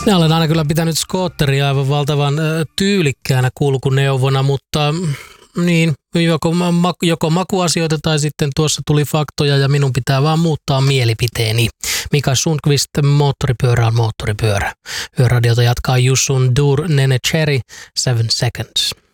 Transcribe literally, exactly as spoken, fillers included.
Minä olen aina kyllä pitänyt skootteria aivan valtavan tyylikkäänä kulkuneuvona, mutta niin, joko, joko makuasioita tai sitten tuossa tuli faktoja ja minun pitää vaan muuttaa mielipiteeni. Mika Sundqvist, moottoripyörä on moottoripyörä. Yöradiota jatkaa Jussun Dur Nene Cherry, Seven Seconds.